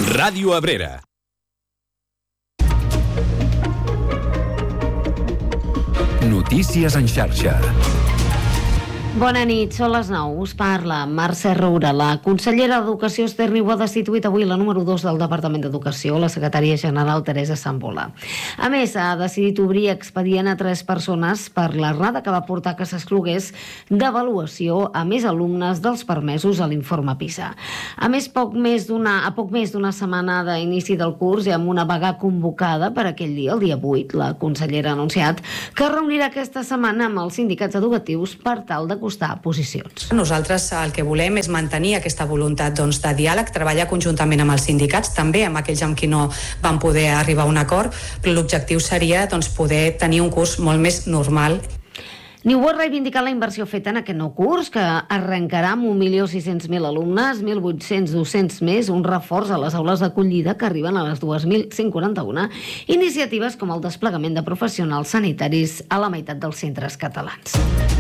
Ràdio Abrera. Notícies en xarxa. Bona nit, són les 9. Us parla Mercè Roura. La consellera d'Educació Esther Niubó ha destituït avui la número 2 del Departament d'Educació, la secretària general Teresa Sambola. A més, ha decidit obrir expedient a 3 persones per l'errada que va portar que s'exclogués d'avaluació a més alumnes dels permesos a l'informe PISA. A més, poc més d'una setmana d'inici del curs i amb una vaga convocada per aquell dia, el dia 8, la consellera ha anunciat que reunirà aquesta setmana amb els sindicats educatius per tal de acostar posicions. Nosaltres el que volem és mantenir aquesta voluntat de diàleg, treballar conjuntament amb els sindicats, també amb aquells amb qui no van poder arribar a un acord, però l'objectiu seria poder tenir un curs molt més normal. Niubó ha reivindicat la inversió feta en aquest nou curs, que arrencarà amb 1.600.000 alumnes, 1.800 docents més, un reforç a les aules d'acollida que arriben a les 2.141, iniciatives com el desplegament de professionals sanitaris a la meitat dels centres catalans.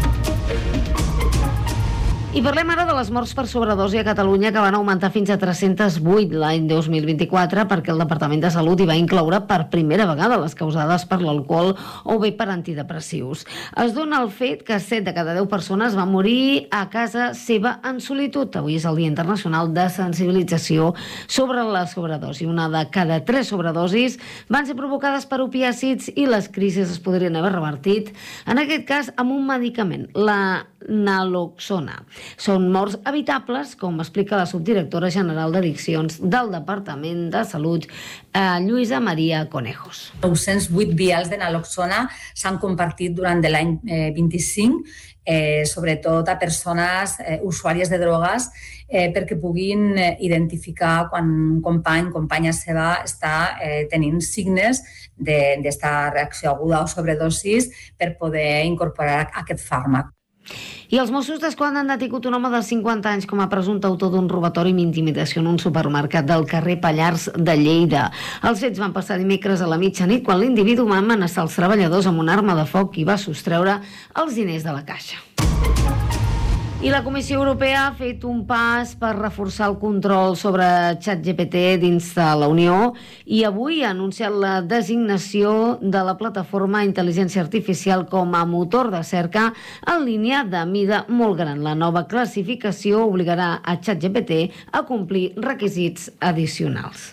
I parlem ara de les morts per sobredosi a Catalunya, que van augmentar fins a 308 l'any 2024 perquè el Departament de Salut hi va incloure per primera vegada les causades per l'alcohol o bé per antidepressius. Es dona el fet que 7 de cada 10 persones van morir a casa seva en solitud. Avui és el Dia Internacional de Sensibilització sobre la sobredosi. Una de cada 3 sobredosis van ser provocades per opiàcids i les crisis es podrien haver revertit, en aquest cas amb un medicament, la naloxona. Són morts evitables, com explica la subdirectora general d'Addiccions del Departament de Salut, Lluïsa Maria Conejos. 908 vials de naloxona s'han compartit durant l'any 25, sobretot a persones usuàries de drogues, perquè puguin identificar quan un company, companya seva, està tenint signes d'esta reacció aguda o sobredosis per poder incorporar aquest fàrmac. I els Mossos d'Esquadra han detingut un home de 50 anys com a presumpte autor d'un robatori amb intimidació en un supermercat del carrer Pallars de Lleida. Els fets van passar dimecres a la mitjanit quan l'individu va amenaçar els treballadors amb una arma de foc i va sostreure els diners de la caixa. I la Comissió Europea ha fet un pas per reforçar el control sobre ChatGPT dins de la Unió i avui ha anunciat la designació de la plataforma Intel·ligència Artificial com a motor de cerca en línia de mida molt gran. La nova classificació obligarà a ChatGPT a complir requisits addicionals.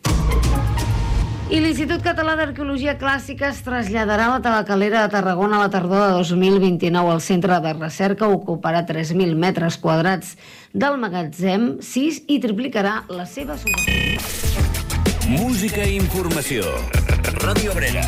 I l'Institut Català d'Arqueologia Clàssica es traslladarà a la Tabacalera de Tarragona a la tardor de 2029. El centre de recerca ocuparà 3.000 metres quadrats del magatzem 6 i triplicarà la seva superfície. Música i informació. Ràdio Abrera.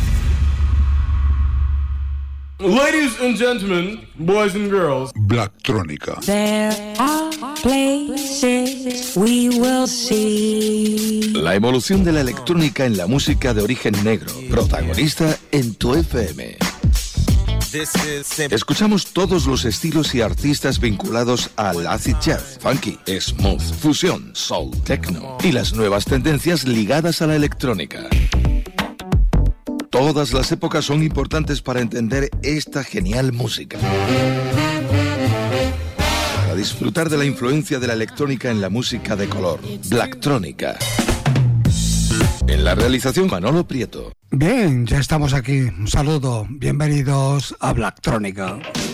Ladies and gentlemen, boys and girls. Blacktronica. There are places we will see. La evolución de la electrónica en la música de origen negro. Protagonista en tu FM. Escuchamos todos los estilos y artistas vinculados al acid jazz, funky, smooth, fusión, soul, techno y las nuevas tendencias ligadas a la electrónica. Todas las épocas son importantes para entender esta genial música. Para disfrutar de la influencia de la electrónica en la música de color, Blacktronica. En la realización, Manolo Prieto. Bien, ya estamos aquí. Un saludo. Bienvenidos a Blacktronica.